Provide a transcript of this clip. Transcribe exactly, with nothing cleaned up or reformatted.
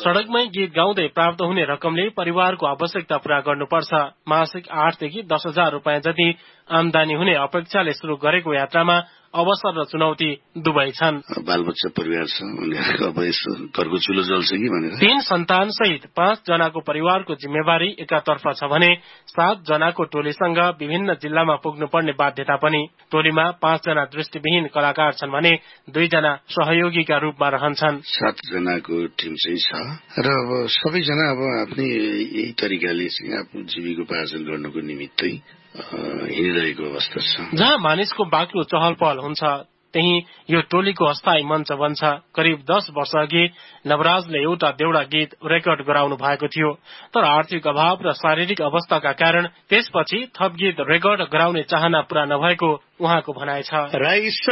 सड़कमै गीत गाउँदै प्राप्त हुने रकमले परिवारको आवश्यकता पूरा गर्नुपर्छ। मासिक आठदेखि दस हजार रुपियाँ जति आमदानी हुने अपेक्षाले शुरू गरेको यात्रामा अवसर र चुनौती दुवै छन्। बालबच्चा परिवार छ, उनीहरूको अब यसो घरको चुलो जल्छ कि भनेर। तीन सन्तान सहित पाँच जनाको परिवारको जिम्मेवारी एकातर्फ छ भने सात जनाको टोलीसँग विभिन्न जिल्लामा पुग्नुपर्ने बाध्यता पनि। टोलीमा पाँच जना दृष्टिविहीन कलाकार छन् भने दुईजना सहयोगीका रूपमा रहन्छन्। सात जनाको टिम चाहिँ छ र अब सबैजना अब आफ्नै यही तरिकाले चाहिँ आफ्नो जीविकोपार्जन गर्नको निमित्तै हिँडिरहेको अवस्था छ। जहाँ मानिसको बाक्लो चहल पहल हुन्छ त्यही यो टोलीको अस्थायी मञ्च बन्छ। करिब दस वर्ष अघि नवराजले एउटा देउडा गीत रेकर्ड गराउनु भएको थियो, तर आर्थिक अभाव र शारीरिक अवस्थाका कारण त्यसपछि थप गीत रेकर्ड गराउने चाहना पूरा नभएको उहाँको भनाइ छ।